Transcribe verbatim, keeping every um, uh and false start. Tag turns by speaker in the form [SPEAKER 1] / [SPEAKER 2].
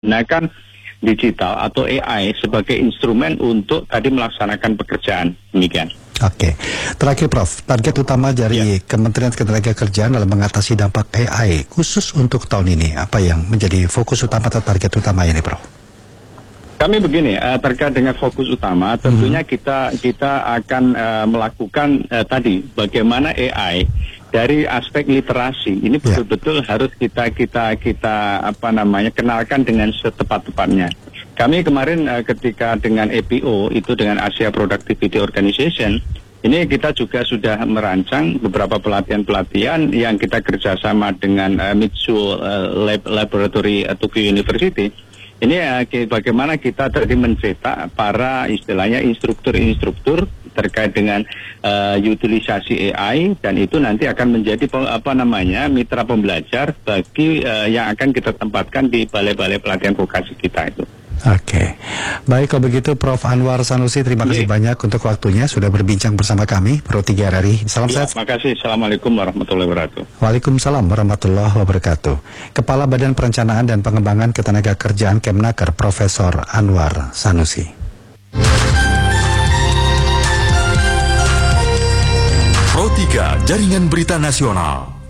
[SPEAKER 1] menggunakan digital atau A I sebagai instrumen untuk tadi melaksanakan pekerjaan. Demikian.
[SPEAKER 2] Oke, terakhir Prof, target utama dari ya. Kementerian Ketenagakerjaan dalam mengatasi dampak A I khusus untuk tahun ini, apa yang menjadi fokus utama atau target utama ini, Prof?
[SPEAKER 1] Kami begini, uh, terkait dengan fokus utama, tentunya hmm. kita kita akan uh, melakukan uh, tadi bagaimana A I dari aspek literasi ini betul-betul yeah. harus kita kita kita apa namanya kenalkan dengan setepat-tepatnya. Kami kemarin uh, ketika dengan A P O itu dengan Asia Productivity Organization ini kita juga sudah merancang beberapa pelatihan-pelatihan yang kita kerjasama dengan uh, Mitsuo uh, Lab Laboratory uh, Tokyo University. Ini uh, bagaimana kita tadi mencetak para istilahnya instruktur-instruktur terkait dengan uh, utilisasi A I, dan itu nanti akan menjadi apa namanya mitra pembelajar bagi uh, yang akan kita tempatkan di balai-balai pelatihan vokasi kita itu.
[SPEAKER 2] Oke, baik kalau begitu Prof Anwar Sanusi, terima kasih yeah. banyak untuk waktunya sudah berbincang bersama kami Pro tiga R R I. Salam
[SPEAKER 1] yeah,
[SPEAKER 2] sehat.
[SPEAKER 1] Terima kasih. Assalamualaikum warahmatullahi wabarakatuh.
[SPEAKER 2] Waalaikumsalam warahmatullahi wabarakatuh. Kepala Badan Perencanaan dan Pengembangan Ketenagakerjaan Kemnaker Profesor Anwar Sanusi.
[SPEAKER 3] Pro tiga Jaringan Berita Nasional.